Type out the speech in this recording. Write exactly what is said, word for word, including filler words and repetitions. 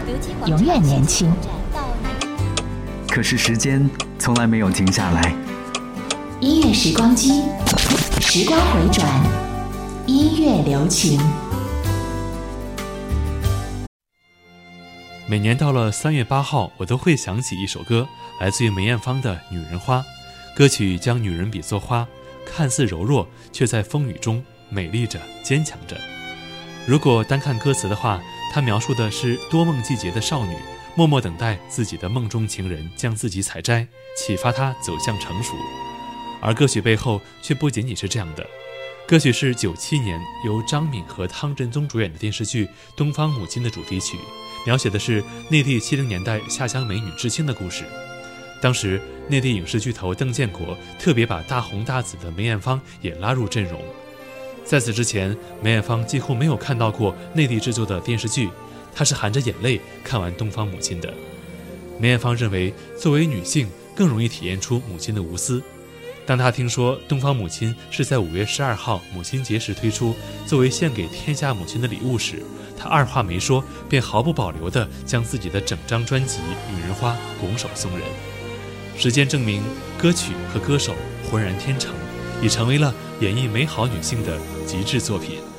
永远年轻。 可是时间从来没有停下来。 音乐时光机，时光回转，音乐留情。 每年到了三月八号，我都会想起一首歌，来自于梅艳芳的《女人花》。歌曲将女人比作花，看似柔弱，却在风雨中美丽着、坚强着。如果单看歌词的话，它描述的是多梦季节的少女，默默等待自己的梦中情人将自己采摘，启发她走向成熟。而歌曲背后却不仅仅是这样的。歌曲是九七年由张敏和汤振宗主演的电视剧《东方母亲》的主题曲，描写的是内地七零年代下乡美女知青的故事。当时内地影视巨头邓建国特别把大红大紫的梅艳芳也拉入阵容。在此之前，梅艳芳几乎没有看到过内地制作的电视剧，她是含着眼泪看完《东方母亲》的。梅艳芳认为，作为女性更容易体验出母亲的无私。当她听说《东方母亲》是在五月十二号母亲节时推出，作为献给天下母亲的礼物时，她二话没说，便毫不保留地将自己的整张专辑《女人花》拱手送人。时间证明，歌曲和歌手浑然天成，已成为了演绎美好女性的极致作品。